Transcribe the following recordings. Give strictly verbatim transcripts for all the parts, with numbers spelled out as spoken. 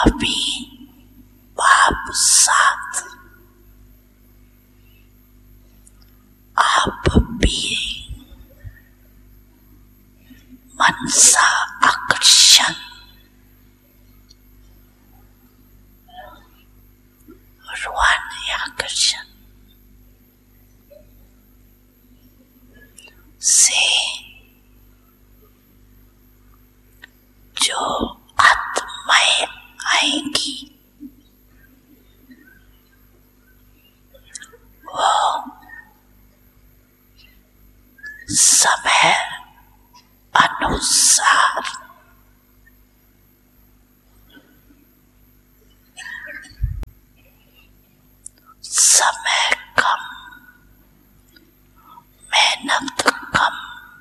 अभी बाप साथ, आप भी मनसा आकर्षण, रूहानी आकर्षण से जो आत्माएं आएंगी वो समय अनुसार समय कम, मेहनत कम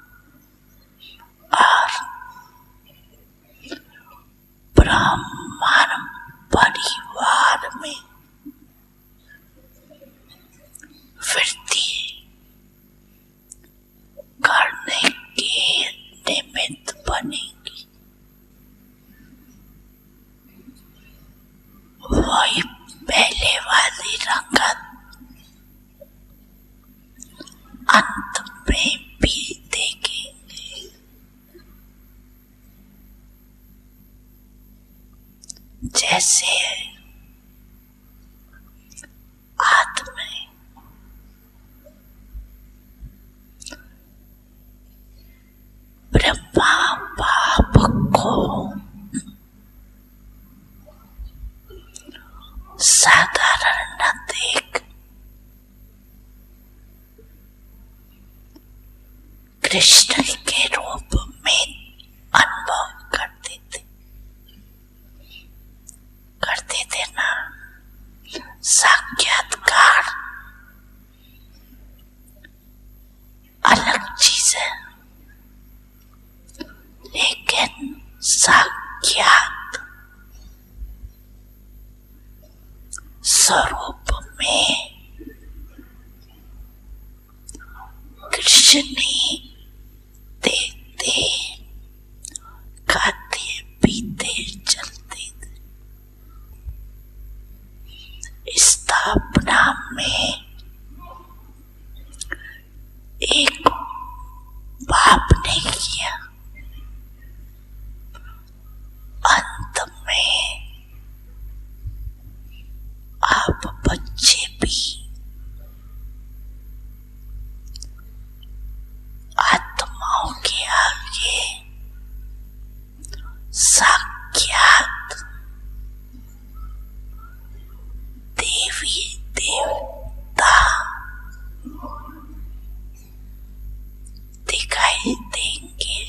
और ब्राह्मण परिवार में वृद्धि करने के निमित्त बनेगी। वही पहले वाली रंगत अंत में भी देखेंगे। जैसे आदमी ब्रह्मा बाप को साधारण न देख कृष्ण के रूप में अनुभव करते थे करते थे ना। साक्षात्कार अलग चीज है, लेकिन साक्षात स्वरूप में कृष्ण ने देखते खाते पीते चलते थे। स्थापना में एक बाप ने किया, अंत में आप बच्चे भी आत्माओं के आगे साक्षात देवी देवता दिखाई देंगे।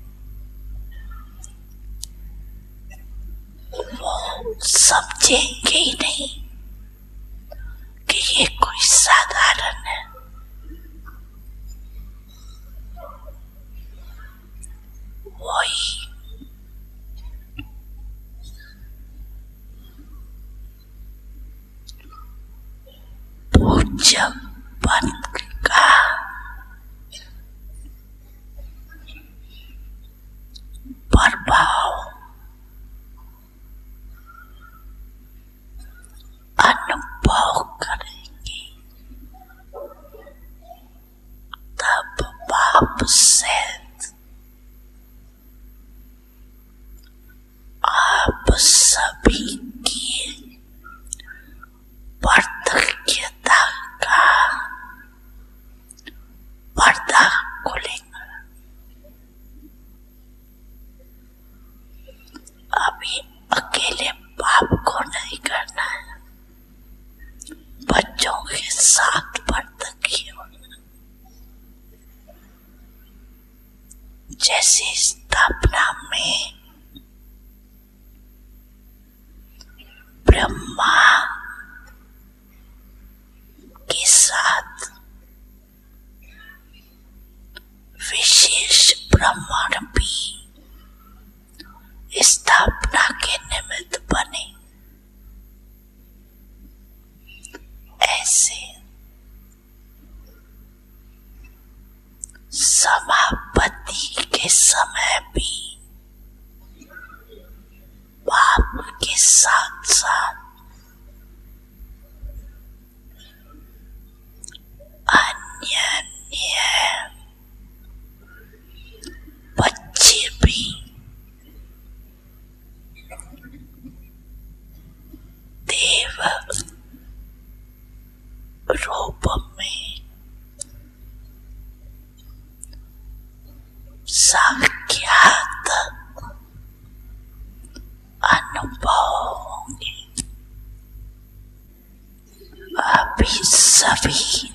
वो समझेंगे ही नहीं कि ये कोई साधारण है। वही पूज्यपन का प्रभाव अनुभव करेंगे। तब बाप से आप सभी की वार्धक्यता का पर्दा खुलेगा। अभी अकेले बाप को नहीं करना है, बच्चों के साथ वार्धक्य होना। जैसे स्थापना में ब्रह्मा के साथ विशेष ब्राह्मण भी स्थापना के निमित्त बने, ऐसे समापत्ति के समय भी बाप के साथ साथ अन्य अन्य बच्चे भी देव रूप में साक्षात अनुभव होंगे। अभी सभी